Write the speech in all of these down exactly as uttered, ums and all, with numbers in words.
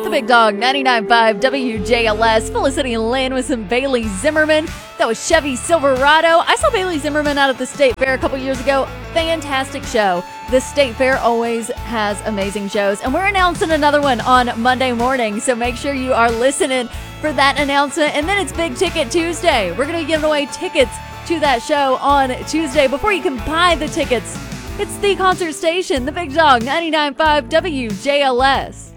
The Big Dog, ninety-nine point five W J L S, Felicity Lynn with some Bailey Zimmerman. That was Chevy Silverado. I saw Bailey Zimmerman out at the State Fair a couple years ago. Fantastic show. The State Fair always has amazing shows, and we're announcing another one on Monday morning, so make sure you are listening for that announcement. And then it's Big Ticket Tuesday. We're going to be giving away tickets to that show on Tuesday. Before you can buy the tickets, it's the concert station, The Big Dog, ninety-nine point five W J L S.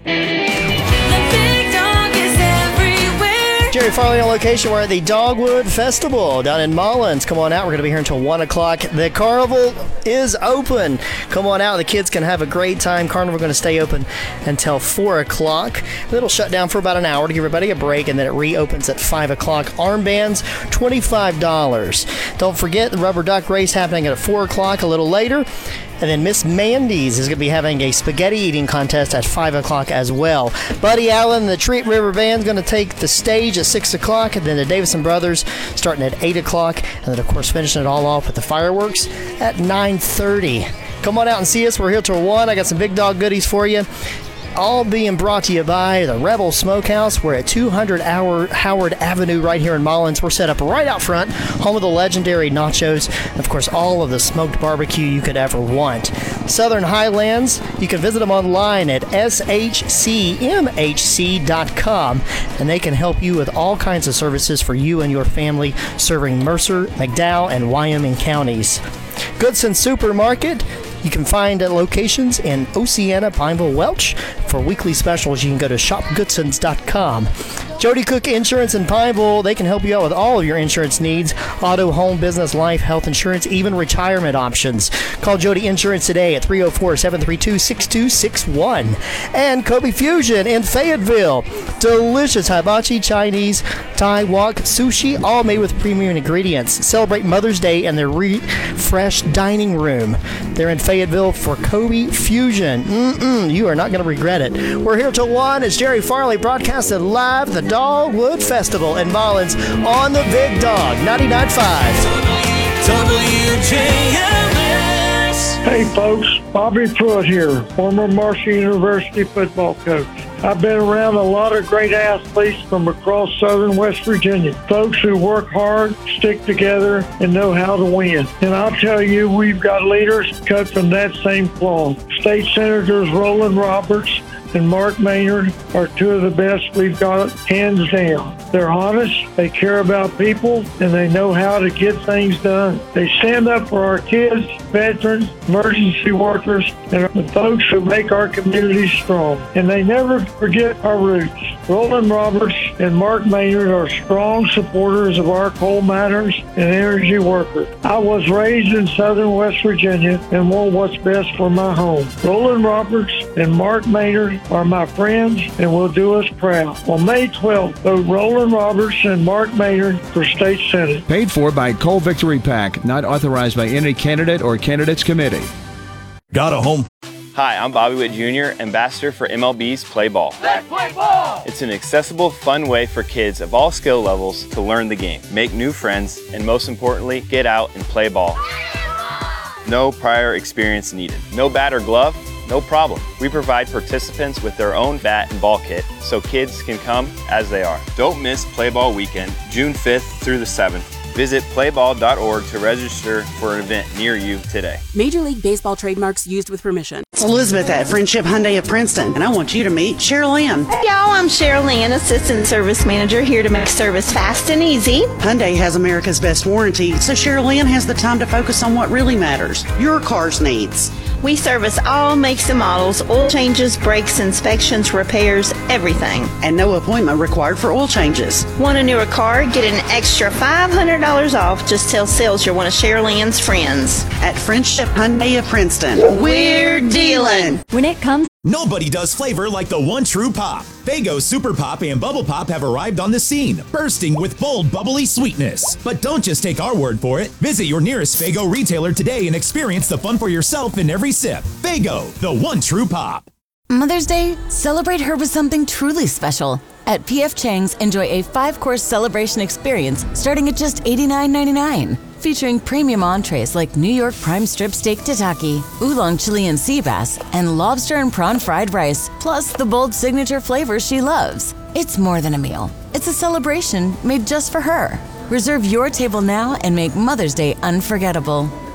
Jerry Farley on location. We're at the Dogwood Festival down in Mullins. Come on out. We're going to be here until one o'clock. The carnival is open. Come on out. The kids can have a great time. Carnival going to stay open until four o'clock. It'll shut down for about an hour to give everybody a break, and then it reopens at five o'clock. Armbands, twenty-five dollars. Don't forget the rubber duck race happening at four o'clock a little later. And then Miss Mandy's is going to be having a spaghetti eating contest at five o'clock as well. Buddy Allen, the Treat River Band, is going to take the stage at six o'clock. And then the Davison Brothers starting at eight o'clock. And then, of course, finishing it all off with the fireworks at nine thirty. Come on out and see us. We're here till one. I got some Big Dog goodies for you. All being brought to you by the Rebel Smokehouse. We're at two hundred Howard Avenue right here in Mullins. We're set up right out front, home of the legendary nachos, and of course all of the smoked barbecue you could ever want. Southern Highlands, you can visit them online at S H C M H C dot com, and they can help you with all kinds of services for you and your family, serving Mercer, McDowell, and Wyoming counties. Goodson Supermarket, you can find locations in Oceana, Pineville, Welch. For weekly specials, you can go to shop goodsons dot com. Jody Cook Insurance in Pineville, they can help you out with all of your insurance needs. Auto, home, business, life, health insurance, even retirement options. Call Jody Insurance today at three oh four, seven three two, six two six one. And Kobe Fusion in Fayetteville. Delicious hibachi, Chinese, Thai, wok, sushi, all made with premium ingredients. Celebrate Mother's Day in their refreshed dining room. They're in Fayetteville for Kobe Fusion. Mm-mm, you are not going to regret it. We're here till one. It's Jerry Farley broadcasting live the Dogwood Festival in Mullins on the Big Dog, ninety-nine point five. W J L S. Hey folks, Bobby Pruitt here, former Marshall University football coach. I've been around a lot of great athletes from across southern West Virginia, folks who work hard, stick together, and know how to win. And I'll tell you, we've got leaders cut from that same cloth. State Senators Roland Roberts and Mark Maynard are two of the best we've got, hands down. They're honest, they care about people, and they know how to get things done. They stand up for our kids, veterans, emergency workers, and the folks who make our communities strong. And they never forget our roots. Roland Roberts and Mark Maynard are strong supporters of our coal miners and energy workers. I was raised in southern West Virginia and want what's best for my home. Roland Roberts and Mark Maynard are my friends and will do us proud. On May twelfth, vote Roland Roberts and Mark Maynard for State Senate. Paid for by Coal Victory PAC, not authorized by any candidate or candidates committee. Got a home? Hi, I'm Bobby Witt Junior, ambassador for M L B's Play Ball. Let's play ball! It's an accessible, fun way for kids of all skill levels to learn the game, make new friends, and most importantly, get out and play ball. No prior experience needed. No bat or glove? No problem. We provide participants with their own bat and ball kit so kids can come as they are. Don't miss Play Ball Weekend, June fifth through the seventh. Visit play ball dot org to register for an event near you today. Major League Baseball trademarks used with permission. It's Elizabeth at Friendship Hyundai of Princeton, and I want you to meet Cheryl Ann. Hey y'all, I'm Cheryl Ann, Assistant Service Manager, here to make service fast and easy. Hyundai has America's best warranty, so Cheryl Ann has the time to focus on what really matters, your car's needs. We service all makes and models, oil changes, brakes, inspections, repairs, everything. And no appointment required for oil changes. Want a newer car? Get an extra five hundred dollars off. Just tell sales you're one of Cheryl Ann's friends. At Friendship Hyundai of Princeton, we're dealing. When it comes Nobody does flavor like the one true pop. Faygo Super Pop and Bubble Pop have arrived on the scene, bursting with bold, bubbly sweetness. But don't just take our word for it. Visit your nearest Faygo retailer today and experience the fun for yourself in every sip. Faygo, the one true pop. Mother's Day, celebrate her with something truly special. At P F Chang's, enjoy a five-course celebration experience starting at just eighty-nine ninety-nine. Featuring premium entrees like New York prime strip steak tataki, oolong Chilean sea bass, and lobster and prawn fried rice, plus the bold signature flavors she loves. It's more than a meal. It's a celebration made just for her. Reserve your table now and make Mother's Day unforgettable.